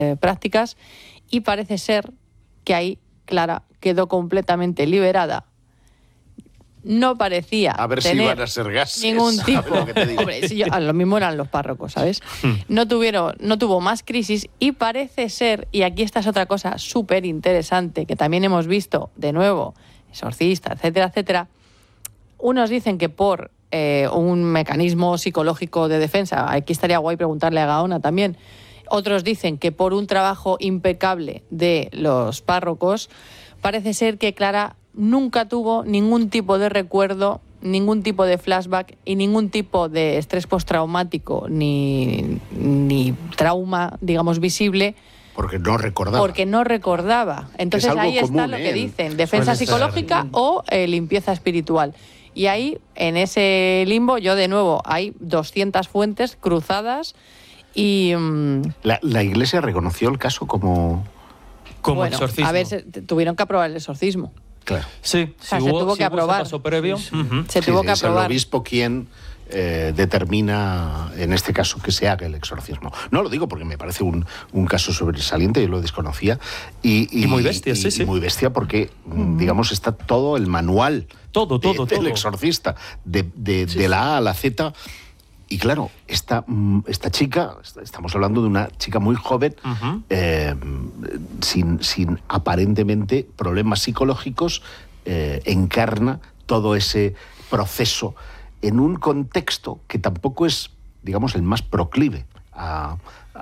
prácticas, y parece ser que ahí Clara quedó completamente liberada. No parecía a ver tener si iban a ser gases, ningún tipo. Lo que te digo. Hombre, si lo mismo eran los párrocos, ¿sabes? No tuvo más crisis, y parece ser, y aquí esta es otra cosa súper interesante que también hemos visto de nuevo, exorcista, etcétera, etcétera. Unos dicen que por un mecanismo psicológico de defensa, aquí estaría guay preguntarle a Gaona también. Otros dicen que por un trabajo impecable de los párrocos. Parece ser que Clara nunca tuvo ningún tipo de recuerdo, ningún tipo de flashback y ningún tipo de estrés postraumático ni trauma, digamos, visible. Porque no recordaba. Entonces ahí está lo que dicen, defensa psicológica o limpieza espiritual. Y ahí, en ese limbo, yo de nuevo, hay 200 fuentes cruzadas y... La Iglesia reconoció el caso como exorcismo. A ver, tuvieron que aprobar el exorcismo. Claro. Sí, o sea, se tuvo que aprobar. Paso previo. Se tuvo que aprobar. Es el obispo quien determina, en este caso, que se haga el exorcismo. No lo digo porque me parece un caso sobresaliente, yo lo desconocía. Y muy bestia, sí. Y muy bestia porque, digamos, está todo el manual del exorcista, de la A a la Z. Y claro, esta chica, estamos hablando de una chica muy joven, sin aparentemente problemas psicológicos, encarna todo ese proceso en un contexto que tampoco es, digamos, el más proclive a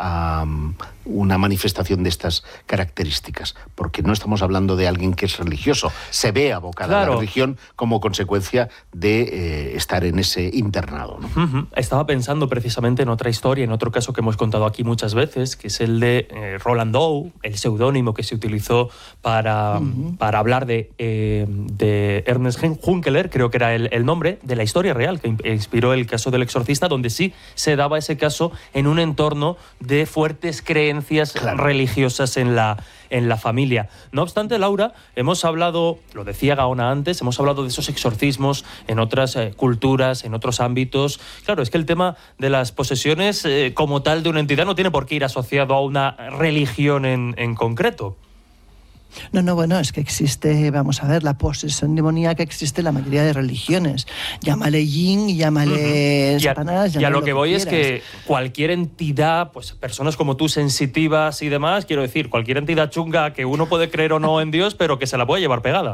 una manifestación de estas características, porque no estamos hablando de alguien que es religioso, se ve abocada a la religión como consecuencia de estar en ese internado, ¿no? Estaba pensando precisamente en otra historia, en otro caso que hemos contado aquí muchas veces, que es el de Roland Doe, el seudónimo que se utilizó para hablar de Ernest Hunkeler, creo que era el nombre, de la historia real que inspiró el caso del exorcista, donde sí se daba ese caso en un entorno de fuertes creencias religiosas en la familia. No obstante, Laura, hemos hablado, lo decía Gaona antes, hemos hablado de esos exorcismos en otras culturas, en otros ámbitos. Claro, es que el tema de las posesiones como tal de una entidad no tiene por qué ir asociado a una religión en concreto. No, bueno, es que existe, vamos a ver, la posesión demoníaca existe en la mayoría de religiones. Llámale yin, llámale Satanás, y a lo que voy quieras. Es que cualquier entidad, pues personas como tú, sensitivas y demás, quiero decir, cualquier entidad chunga que uno puede creer o no en Dios, pero que se la puede llevar pegada.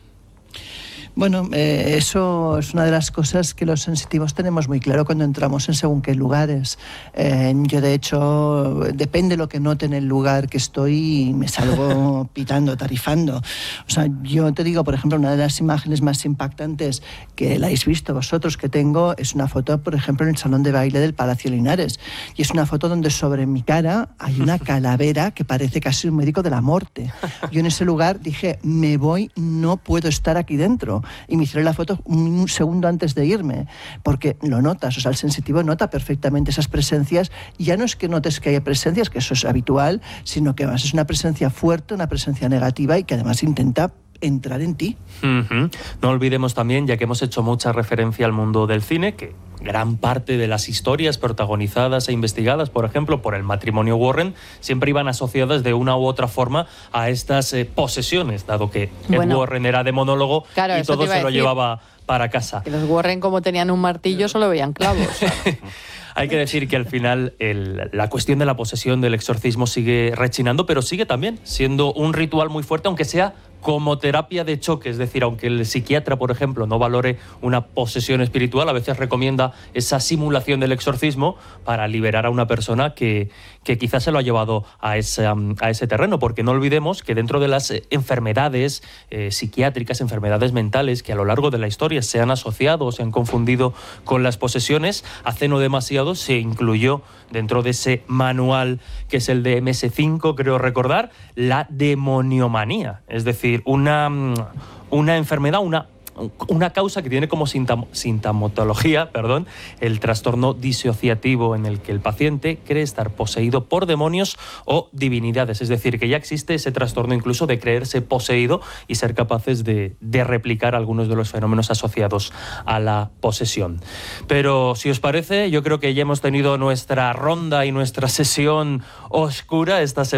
Bueno, eso es una de las cosas que los sensitivos tenemos muy claro cuando entramos en según qué lugares. Yo, de hecho, depende de lo que note en el lugar que estoy, me salgo pitando, tarifando. O sea, yo te digo, por ejemplo, una de las imágenes más impactantes que la habéis visto vosotros, que tengo, es una foto, por ejemplo, en el salón de baile del Palacio Linares. Y es una foto donde sobre mi cara hay una calavera que parece casi un médico de la muerte. Yo en ese lugar dije, me voy, no puedo estar aquí dentro. Y me hicieron la foto un segundo antes de irme, porque lo notas, o sea, el sensitivo nota perfectamente esas presencias, y ya no es que notes que haya presencias, que eso es habitual, sino que además es una presencia fuerte, una presencia negativa y que además intenta entrar en ti. No olvidemos también, ya que hemos hecho mucha referencia al mundo del cine, que gran parte de las historias protagonizadas e investigadas, por ejemplo, por el matrimonio Warren, siempre iban asociadas de una u otra forma a estas posesiones, dado que Ed Warren era demonólogo y todo se lo llevaba para casa. Que los Warren, como tenían un martillo, solo veían clavos. Hay que decir que al final la cuestión de la posesión, del exorcismo, sigue rechinando, pero sigue también siendo un ritual muy fuerte, aunque sea como terapia de choque. Es decir, aunque el psiquiatra, por ejemplo, no valore una posesión espiritual, a veces recomienda esa simulación del exorcismo para liberar a una persona que quizás se lo ha llevado a ese terreno, porque no olvidemos que dentro de las enfermedades psiquiátricas, enfermedades mentales que a lo largo de la historia se han asociado o se han confundido con las posesiones, hace no demasiado se incluyó dentro de ese manual que es el de MS5, creo recordar, la demoniomanía, es decir, una enfermedad, una causa que tiene como sintomatología, el trastorno disociativo, en el que el paciente cree estar poseído por demonios o divinidades. Es decir, que ya existe ese trastorno incluso de creerse poseído y ser capaces de replicar algunos de los fenómenos asociados a la posesión. Pero si os parece, yo creo que ya hemos tenido nuestra ronda y nuestra sesión oscura esta semana.